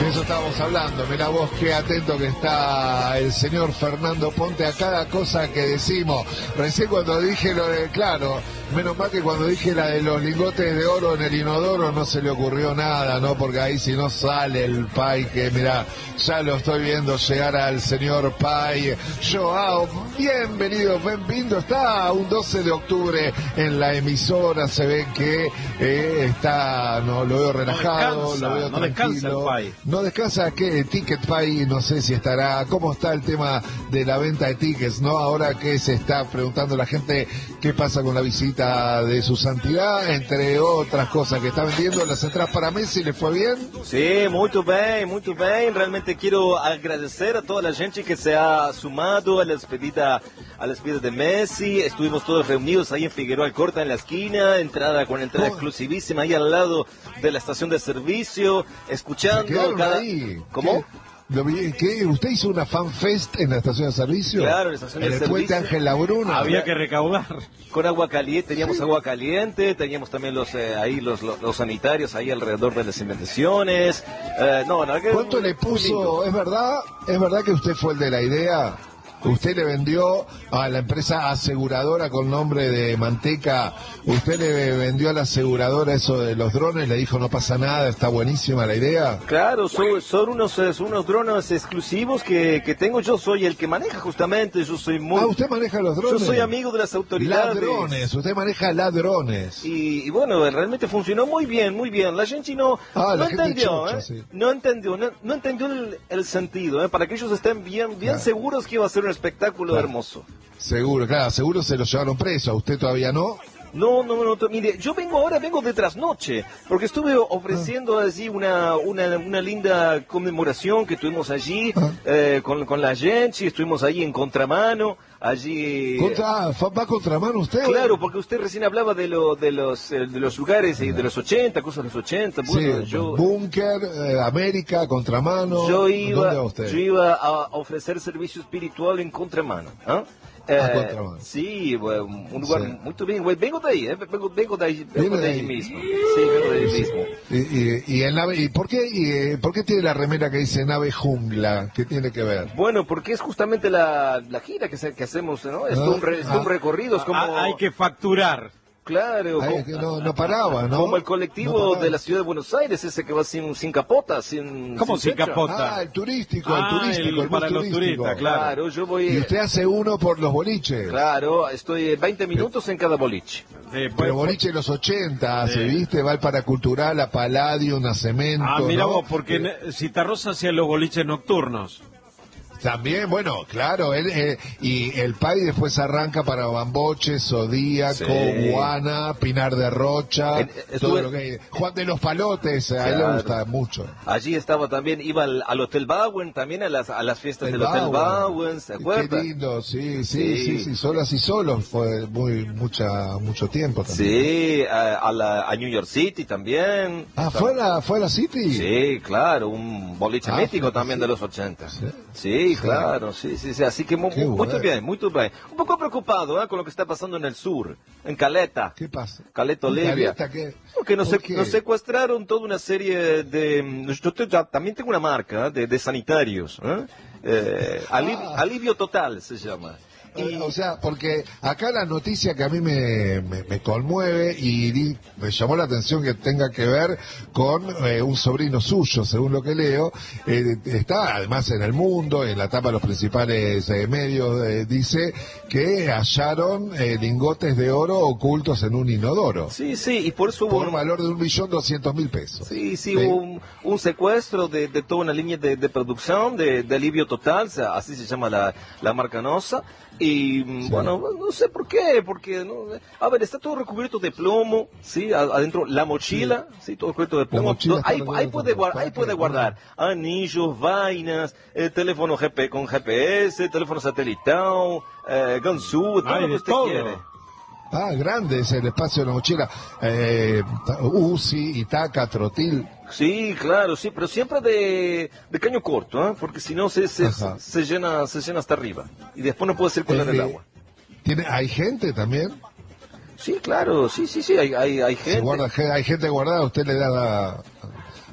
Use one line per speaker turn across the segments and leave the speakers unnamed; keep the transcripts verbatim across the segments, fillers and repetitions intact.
De eso estábamos hablando. Mirá vos qué atento que está el señor Fernando Ponte a cada cosa que decimos. Recién cuando dije lo de, claro, menos mal que cuando dije la de los lingotes de oro en el inodoro no se le ocurrió nada, ¿no? Porque ahí si no sale el Pai, que mirá, ya lo estoy viendo llegar al señor Pai. Joao, bienvenido, bienvenido. Está un doce de octubre en la emisora, se ve que eh, está, no lo veo relajado,
no descansa,
lo veo
no
tranquilo.
descansa el Pai.
No descansa, ¿qué? Ticket Pai, no sé si estará, ¿cómo está el tema de la venta de tickets, no? Ahora que se está preguntando la gente qué pasa con la visita de su santidad, entre otras cosas que está vendiendo, las entradas para Messi, ¿le fue bien?
Sí, muito bem, muito bem. Realmente quiero agradecer a toda la gente que se ha sumado a la despedida, a la despedida de Messi. Estuvimos todos reunidos ahí en Figueroa Alcorta, en la esquina, entrada con entrada
Oh.
exclusivísima ahí al lado de la estación de servicio,
¿Se
escuchando
quedaron
cada...
ahí?
¿Cómo?
¿Qué? Lo vi- ¿Qué? ¿Usted hizo una fan fest en la estación de servicio?
Claro, en la estación
en
de
el puente
servicio.
Ángel Labruna.
Había que recaudar.
Con agua caliente, teníamos agua caliente, teníamos también los eh, ahí los, los, los sanitarios ahí alrededor de las cimentaciones. Eh, no, no, que-
¿Cuánto le
muy lindo.
puso? ¿Es verdad? ¿Es verdad que usted fue el de la idea? Usted le vendió a la empresa aseguradora con nombre de Manteca, usted le vendió a la aseguradora eso de los drones, le dijo no pasa nada, está buenísima la idea.
Claro, son, son unos eh, son unos drones exclusivos que, que tengo. Yo soy el que maneja justamente. Yo soy muy.
Ah, usted maneja los drones.
Yo soy amigo de las autoridades.
Ladrones, usted maneja ladrones.
Y, y bueno, realmente funcionó muy bien, muy bien. La gente no,
Ah,
no
la gente
entendió,
chocha,
¿eh?
sí.
no entendió, no, no entendió el, el sentido, ¿eh? Para que ellos estén bien, bien
Claro.
seguros que iba a ser un espectáculo
Claro.
hermoso.
Seguro, claro, seguro se lo llevaron preso, a usted todavía no.
No, no, no, no, mire, yo vengo ahora, vengo de trasnoche, porque estuve ofreciendo allí una, una, una linda conmemoración que tuvimos allí
Ah.
eh, con, con la gente, estuvimos allí en contramano, allí...
Contra, fa- ¿Va contramano usted?
Claro, porque usted recién hablaba de, lo, de, los, eh, de los lugares eh, de los ochenta, cosas de los ochenta, bueno,
Sí,
yo...
Búnker, eh, América, contramano.
Yo iba,
¿Dónde va usted?
yo iba a ofrecer servicio espiritual en contramano. ¿Ah? Eh,
Ah, contramano.
Sí, bueno, un lugar
Sí.
muy bien. Bueno, vengo de ahí, eh, vengo, vengo de ahí,
Viene
vengo de
de
ahí
ahí.
mismo. Sí, vengo de ahí mismo.
Y, y, y en la- ¿y por qué y, eh, por qué tiene la remera que dice nave jungla? ¿Qué tiene que ver?
Bueno, porque es justamente la, la gira que, se- que hacemos, ¿no? Es
Ah,
todo un, re- es todo un
ah.
recorrido, es como...
Ah, hay que facturar.
Claro,
Ay,
como,
es que no, no paraba, ¿no?
como el
No
colectivo
paraba.
de la ciudad de Buenos Aires, ese que va sin, sin capota, sin...
¿Cómo sin
techo.
capota?
Ah, el turístico, el
Ah,
turístico,
el-
el bus
para los
turístico.
turistas, claro.
Claro, yo voy...
Y usted hace uno por los boliches.
Claro, estoy veinte minutos en cada boliche.
Sí,
Pero
pues-
boliche de los ochenta,
Sí.
¿se viste? Va al Paracultural, a Palladium, a Cemento,
Ah, mira
¿no?
vos, porque ne- Citarrosa hacía los boliches nocturnos.
También, bueno, claro, él, eh, y el Pai después arranca para Bamboche, Zodíaco,
Sí.
Guana, Pinar de Rocha,
En- estuve-
todo lo que Juan de los Palotes, a él le
Claro.
gusta mucho.
Allí estaba también, iba al, al Hotel Bowen, también a las, a las fiestas
El
del Hotel
Bowen.
Bowen, ¿se
Qué
acuerda?
lindo, sí, sí,
Sí.
sí, sí, solas y solos fue muy, mucha, mucho tiempo también.
Sí, a, a la, a New York City también.
Ah, ¿fue a la, fue a la City?
Sí, claro, un boliche
Ah,
mítico
fue-
también
sí.
de los ochenta.
Sí.
Sí,
Sí.
claro, sí, sí, sí. Así que mu-
Qué
mu- muy
bueno.
bien, muy bien. Un poco preocupado ¿eh? con lo que está pasando en el sur, en Caleta.
¿Qué pasa?
Caleta Olivia.
Caleta, ¿qué?
Porque nos,
¿Por
sec-
qué?
nos secuestraron toda una serie de... Yo te- ya también tengo una marca ¿eh? de, de sanitarios. ¿eh? Eh, ali-
Ah.
Alivio Total se llama. Y,
O sea, porque acá la noticia que a mí me, me, me conmueve y di- me llamó la atención que tenga que ver con eh, un sobrino suyo, según lo que leo, eh, está además en el mundo, en la tapa de los principales eh, medios, eh, dice que hallaron eh, lingotes de oro ocultos en un inodoro,
sí, sí, y por eso hubo...
por
un-
valor de un millón doscientos mil pesos.
Sí, sí, hubo un, un secuestro de, de toda una línea de, de producción de, de Alivio Total, o sea, así se llama la, la marca Nosa. Y mm,
Sí.
bueno, no sé por qué, porque, no, a ver, está todo recubierto de plomo, ¿sí? A- Adentro la mochila, ¿sí? Todo recubierto de plomo.
mochila
Do-
está
ahí,
recubierta
ahí,
de
puede
plomo.
guardar, ahí
¿Para
puede
qué?
guardar anillos, vainas, eh, teléfono G P, con G P S, teléfono satelital, eh, ganzú, todo
Ay,
lo que
de
usted
todo.
quiere.
Ah, grande es el espacio de la mochila. Eh, U C I, Itaca, Trotil.
Sí, claro, sí, pero siempre de, de caño corto, ¿eh? Porque si no se, se,
Ajá.
se llena se llena hasta arriba y después no puede circular
Eh,
el agua.
¿Tiene, ¿Hay gente también?
Sí, claro, sí, sí, sí, hay, hay, hay
Se
gente.
guarda, ge- hay gente guardada, usted le da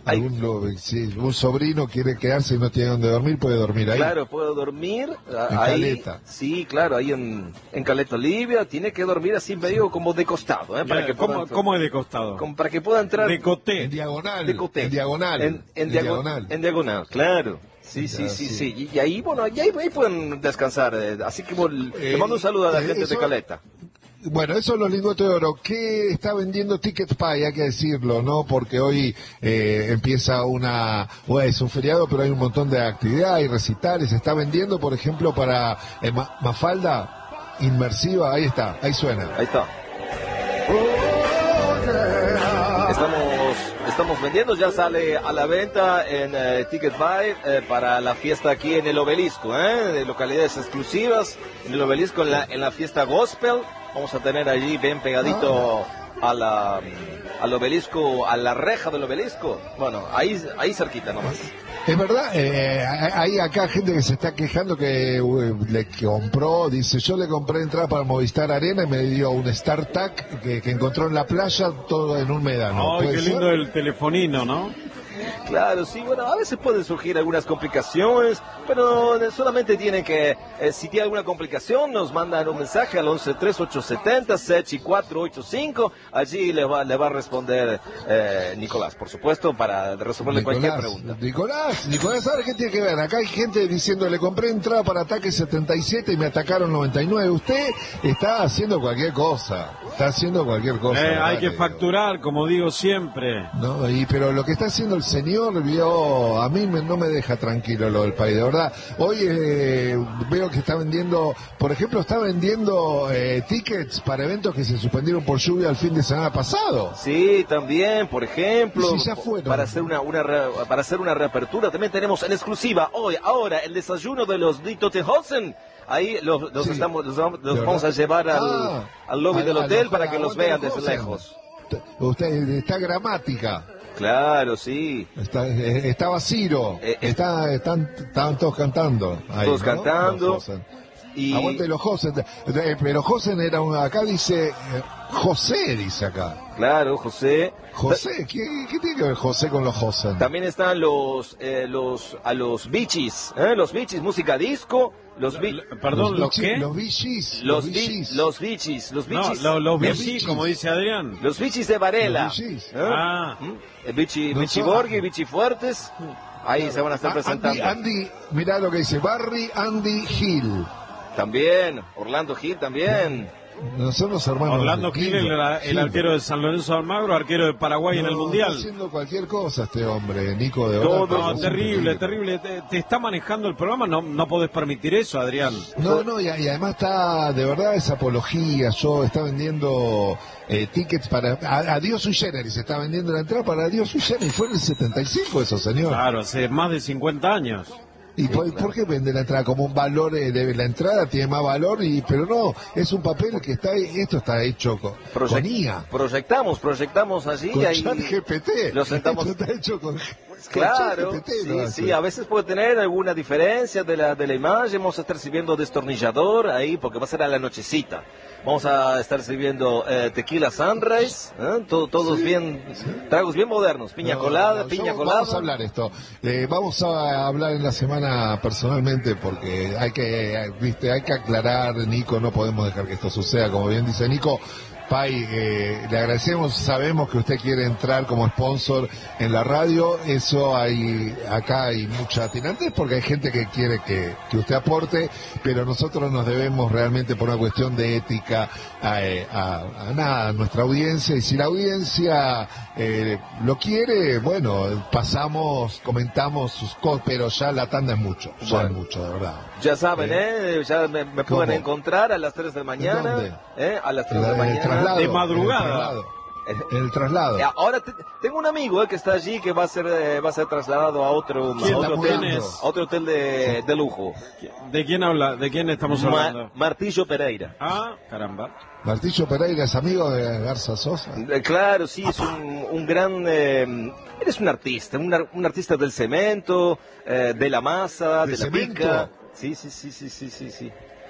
Hay-
Algún, lo- si un sobrino quiere quedarse y no tiene donde dormir, puede dormir ahí.
Claro, puedo dormir ah,
En
ahí.
Caleta.
Sí, claro, ahí en, en Caleta Olivia. Tiene que dormir así medio como de costado, ¿eh? Para que pueda
¿Cómo,
entrar-
¿Cómo es de costado?
como para que pueda entrar
De
En
coté.
diagonal.
de coté.
En diagonal.
En, en
En
diago-
diagonal.
en diagonal, claro. Sí, sí,
Ya,
sí,
sí.
sí. Y, y ahí, bueno, y ahí, ahí pueden descansar. eh, Así que bueno, le
Eh,
mando un saludo a la
eh,
gente de
eso-
Caleta.
Bueno, eso es los lingotes de oro. ¿Qué está vendiendo Ticket Pie? Hay que decirlo, ¿no? Porque hoy eh, empieza una... Bueno, es un feriado, pero hay un montón de actividad y recitales. Se está vendiendo, por ejemplo, para eh, Ma- Mafalda inmersiva. Ahí está, ahí suena.
Ahí está. Estamos, estamos vendiendo, ya sale a la venta en eh, Ticket Buy eh, para la fiesta aquí en el Obelisco, ¿eh? De localidades exclusivas, en el Obelisco, en la, en la fiesta Gospel. Vamos a tener allí bien pegadito a la, al Obelisco, a la reja del Obelisco. Bueno, ahí, ahí cerquita nomás.
Es verdad, eh, hay acá gente que se está quejando que uh, le compró, dice, yo le compré entrada para Movistar Arena y me dio un StarTac que, que encontró en la playa, todo en un médano.
Ay,
¿Puede
qué
ser?
lindo el telefonino, ¿no?
Claro, sí, bueno, a veces pueden surgir algunas complicaciones, pero solamente tienen que, eh, si tiene alguna complicación, nos mandan un mensaje al once tres ocho siete cero seis cuatro ocho cinco, allí le va, le va a responder eh, Nicolás, por supuesto, para resolverle cualquier pregunta.
Nicolás, Nicolás, ¿sabes qué tiene que ver? Acá hay gente diciendo, le compré entrada para Ataque setenta y siete y me atacaron noventa y nueve. Usted está haciendo cualquier cosa, está haciendo cualquier cosa.
Eh,
¿verdad?
hay que
Le-
facturar, como digo siempre.
No, y, pero lo que está haciendo el señor, vio, a mí me- no me deja tranquilo lo del país, de verdad. Hoy eh, veo que está vendiendo, por ejemplo, está vendiendo eh, tickets para eventos que se suspendieron por lluvia el fin de semana pasado.
Sí, también, por ejemplo,
Sí, ya fueron.
para hacer una, una re- para hacer una reapertura, también tenemos en exclusiva hoy, ahora, el desayuno de los Ditotehosen. Ahí los, los
Sí.
estamos, los, vamos- los
¿De
vamos a
verdad?
llevar al,
Ah,
al lobby
al-
del
al-
hotel
al-
para que
al
los
hotel
vean desde
Hosen.
lejos.
Usted está gramática.
Claro, sí.
Está, eh, estaba Ciro,
Eh, eh.
está, están, estaban todos cantando. Ahí,
Todos
¿no?
cantando.
Los Hosen.
Y
Aguante los Hosen. Eh, Pero Hosen era un, acá dice, eh, José dice acá.
claro, José.
José, ¿qué, qué tiene que ver José con los Hosen?
También están los, eh, los, a los bichis, ¿eh? Los bichis, música disco, los bi-
Perdón, ¿lo
bichis-
qué?
Los bichis.
los,
Los
bi-
bichis.
los bichis, los
No,
bichis.
lo- los
Los
bichis,
bichis.
como dice Adrián.
Los bichis de Varela.
Los bichis.
¿eh?
Ah.
¿Mm? Eh, Bichi,
No
bichi
son-
Borghi, bichi Fuertes. Ahí se van a estar
Ah,
presentando.
Andy, Andy, mirá lo que dice, Barry Andy Hill.
También, Orlando Gil también.
No son los hermanos.
Orlando
de
Gil, el, el
Gil.
arquero de San Lorenzo de Almagro, arquero de Paraguay en el
No,
Mundial.
Está haciendo cualquier cosa este hombre, Nico, de
Todo,
verdad.
No,
Es
terrible,
increíble.
terrible. Te, te está manejando el programa, no, no podés permitir eso, Adrián.
No, no, y, y además está, de verdad, es apología. Yo está vendiendo eh, tickets para. A, a Dios sui generis, está vendiendo la entrada para Dios sui generis. Fue en el setenta y cinco eso, señor.
Claro, hace más de cincuenta años.
¿Y por, por qué vende la entrada? Como un valor eh, de la entrada tiene más valor, y pero no, es un papel que está. Esto está hecho con,
Proyec-
con I A.
Proyectamos, proyectamos allí.
Con
ahí
ChatGPT.
lo sentamos.
Esto está hecho con,
Claro,
con ChatGPT,
sí,
lo hace.
sí, a veces puede tener alguna diferencia de la, de la imagen. Vamos a estar sirviendo destornillador ahí porque va a ser a la nochecita. Vamos a estar sirviendo eh, tequila sunrise, ¿eh? Todo- todos bien, tragos bien modernos, piña
No,
colada,
no,
piña
yo-
colada.
Vamos a hablar esto. Eh, vamos a hablar en la semana personalmente porque hay que, eh, viste, hay que aclarar, Nico, no podemos dejar que esto suceda, como bien dice Nico. Pai, eh, le agradecemos, sabemos que usted quiere entrar como sponsor en la radio, eso hay, acá hay mucha tirantez porque hay gente que quiere que, que usted aporte, pero nosotros nos debemos realmente por una cuestión de ética a, eh, a- a nada, a nuestra audiencia, y si la audiencia eh, lo quiere, bueno, pasamos, comentamos sus cosas, pero ya la tanda es mucho, ya
Bueno.
es mucho, de verdad.
Ya saben, ¿eh? Ya me, me pueden
¿Cómo?
encontrar a las tres de la mañana.
¿Dónde?
¿eh? A las tres
En
de la
el
mañana.
traslado,
de madrugada.
En el traslado. En el traslado.
Eh, Ahora te- tengo un amigo eh, que está allí que va a ser eh, va a ser trasladado a otro, a
¿Quién?
otro hotel,
¿Quién es?
a otro hotel de, de lujo.
¿De quién habla? ¿De quién estamos
Ma-
hablando?
Martillo Pereira.
Ah, caramba.
Martillo Pereira es amigo de Garza Sosa.
Eh, Claro, sí, es un, un gran... eh, eres un artista, un, ar- un artista del cemento, eh, de la masa,
¿De
de, la
cemento?
pica. Sí, sí, sí, sí, sí, sí, sí.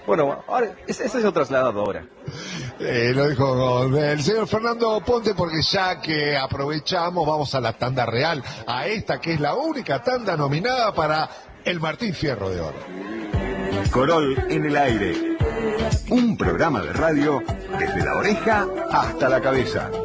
Bueno, ahora, ese es otro trasladado ahora.
Eh, lo dijo el señor Fernando Ponte, porque ya que aprovechamos, vamos a la tanda real, a esta que es la única tanda nominada para el Martín Fierro de Oro.
Corol en el aire. Un programa de radio desde la oreja hasta la cabeza.